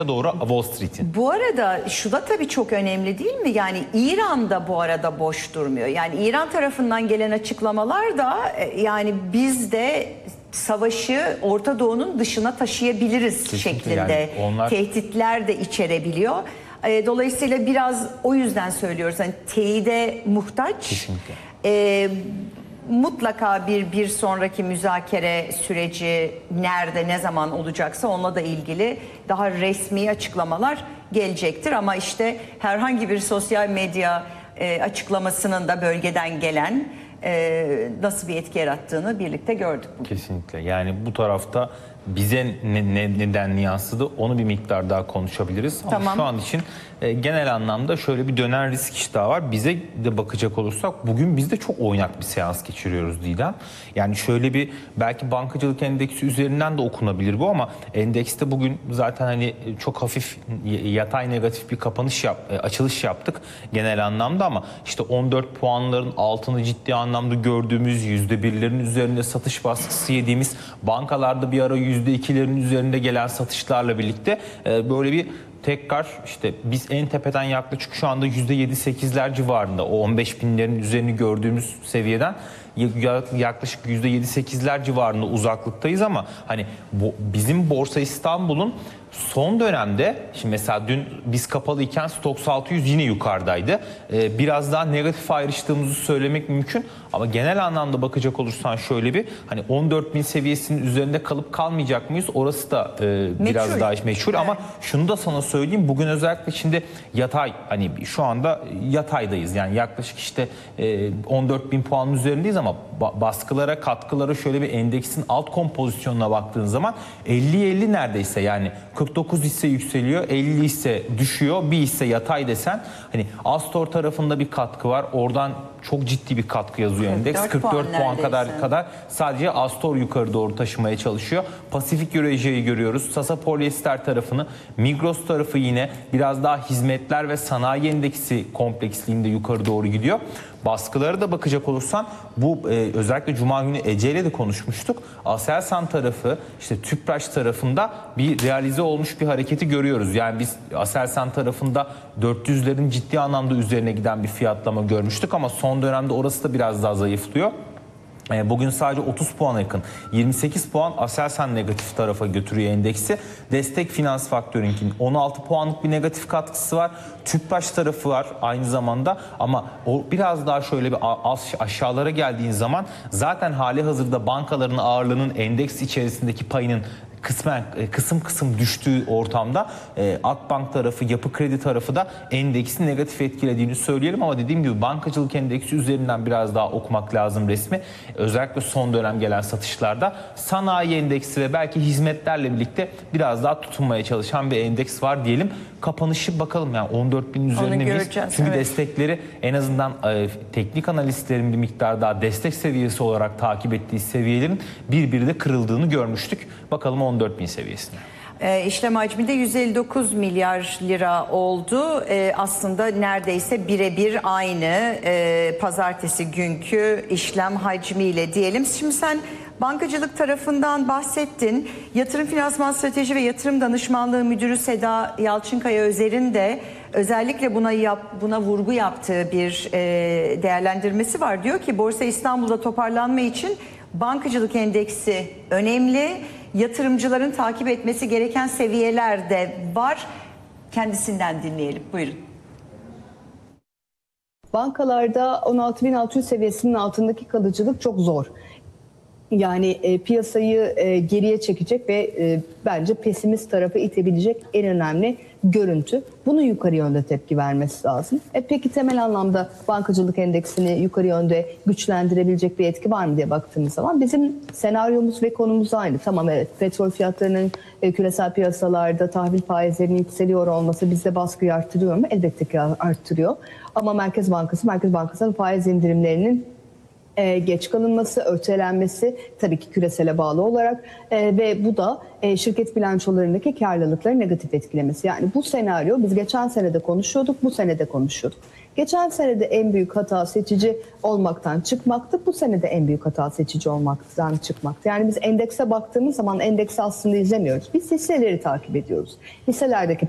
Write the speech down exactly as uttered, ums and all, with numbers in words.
doğru Wall Street'in. Bu arada şu da tabii çok önemli değil mi? Yani İran da bu arada boş durmuyor. Yani İran tarafından gelen açıklamalar da yani biz de savaşı Orta Doğu'nun dışına taşıyabiliriz kesinlikle şeklinde yani onlar... tehditler de içerebiliyor. Dolayısıyla biraz o yüzden söylüyoruz. Hani teyide muhtaç. Kesinlikle. E, mutlaka bir bir sonraki müzakere süreci nerede, ne zaman olacaksa onunla da ilgili daha resmi açıklamalar gelecektir. Ama işte herhangi bir sosyal medya e, açıklamasının da bölgeden gelen e, nasıl bir etki yarattığını birlikte gördük bugün. Kesinlikle. Yani bu tarafta bize ne, ne, neden yansıdı onu bir miktar daha konuşabiliriz. Ama tamam. Şu an için e, genel anlamda şöyle bir dönen risk iştahı var. Bize de bakacak olursak bugün biz de çok oynak bir seans geçiriyoruz Didem. Yani şöyle bir belki bankacılık endeksi üzerinden de okunabilir bu ama endekste bugün zaten hani çok hafif yatay negatif bir kapanış yap, açılış yaptık genel anlamda ama işte on dört puanların altını ciddi anlamda gördüğümüz yüzde birlerin üzerinde satış baskısı yediğimiz bankalarda bir ara yüzde ikilerin üzerinde gelen satışlarla birlikte böyle bir tekrar işte biz en tepeden yaklaşık şu anda yüzde yedi sekizler civarında o on beş binlerin üzerini gördüğümüz seviyeden yaklaşık yüzde yedi sekizler civarında uzaklıktayız ama hani bu, bizim Borsa İstanbul'un son dönemde şimdi mesela dün biz kapalıyken Stoxx altı yüz yine yukarıdaydı. Ee, biraz daha negatif ayrıştığımızı söylemek mümkün ama genel anlamda bakacak olursan şöyle bir hani on dört bin seviyesinin üzerinde kalıp kalmayacak mıyız? Orası da e, biraz meçhul. Daha meşhur evet. Ama şunu da sana söyleyeyim bugün özellikle şimdi yatay hani şu anda yataydayız yani yaklaşık işte e, on dört bin puanın üzerindeyiz ama baskılara katkılara şöyle bir endeksin alt kompozisyonuna baktığın zaman elli elli neredeyse yani kırk dokuz hisse yükseliyor, elli hisse düşüyor, bir hisse yatay desen hani Astor tarafında bir katkı var. Oradan çok ciddi bir katkı yazıyor endeks. kırk dört puan, puan kadar kadar sadece Astor yukarı doğru taşımaya çalışıyor. Pasifik Eurasia'yı görüyoruz. Sasa Polyester tarafını, Migros tarafı yine biraz daha hizmetler ve sanayi endeksi kompleksliğinde yukarı doğru gidiyor. Baskılara da bakacak olursan bu e, özellikle Cuma günü Ece ile de konuşmuştuk. Aselsan tarafı işte Tüpraş tarafında bir realize olmuş bir hareketi görüyoruz. Yani biz Aselsan tarafında dört yüzlerin ciddi anlamda üzerine giden bir fiyatlama görmüştük ama son dönemde orası da biraz daha zayıflıyor. Bugün sadece otuz puana yakın, yirmi sekiz puan Aselsan negatif tarafa götürüyor endeksi. Destek Finans Faktörünk'ün on altı puanlık bir negatif katkısı var. Tüpraş tarafı var aynı zamanda ama o biraz daha şöyle bir aşağılara geldiğin zaman zaten hali hazırda bankaların ağırlığının endeks içerisindeki payının kısmen kısım kısım düştüğü ortamda e, Akbank tarafı, Yapı Kredi tarafı da endeksi negatif etkilediğini söyleyelim ama dediğim gibi bankacılık endeksi üzerinden biraz daha okumak lazım resmi. Özellikle son dönem gelen satışlarda sanayi endeksi ve belki hizmetlerle birlikte biraz daha tutunmaya çalışan bir endeks var diyelim. Kapanışı bakalım yani on dört bin üzerinde miyiz? Çünkü evet. Destekleri en azından e, teknik analistlerin bir miktar daha destek seviyesi olarak takip ettiği seviyelerin birbiri de kırıldığını görmüştük. Bakalım on dört bin seviyesine. E, işlem hacmi de yüz elli dokuz milyar lira oldu. E, aslında neredeyse birebir aynı e, pazartesi günkü işlem hacmiyle diyelim. Şimdi sen bankacılık tarafından bahsettin. Yatırım Finansman Strateji ve Yatırım Danışmanlığı Müdürü Seda Yalçınkaya Özer'in de özellikle buna yap, buna vurgu yaptığı bir e, değerlendirmesi var. Diyor ki Borsa İstanbul'da toparlanma için bankacılık endeksi önemli. Yatırımcıların takip etmesi gereken seviyeler de var. Kendisinden dinleyelim. Buyurun. Bankalarda on altı bin altı yüz seviyesinin altındaki kalıcılık çok zor. Yani e, piyasayı e, geriye çekecek ve e, bence pesimist tarafa itebilecek en önemli görüntü. Bunun yukarı yönde tepki vermesi lazım. E, peki temel anlamda bankacılık endeksini yukarı yönde güçlendirebilecek bir etki var mı diye baktığımız zaman bizim senaryomuz ve konumuz aynı. Tamam evet petrol fiyatlarının e, küresel piyasalarda tahvil faizlerinin yükseliyor olması bizde baskıyı arttırıyor mu? Elbette ki arttırıyor. Ama Merkez Bankası, Merkez Bankası'nın faiz indirimlerinin e, geç kalınması, ötelenmesi tabii ki küresele bağlı olarak e, ve bu da e, şirket bilançolarındaki karlılıkları negatif etkilemesi. Yani bu senaryo biz geçen sene de konuşuyorduk, bu sene de konuşuyorduk. Geçen senede en büyük hata seçici olmaktan çıkmaktı. Bu senede en büyük hata seçici olmaktan çıkmaktı. Yani biz endekse baktığımız zaman endeksi aslında izlemiyoruz. Biz hisseleri takip ediyoruz. Hisselerdeki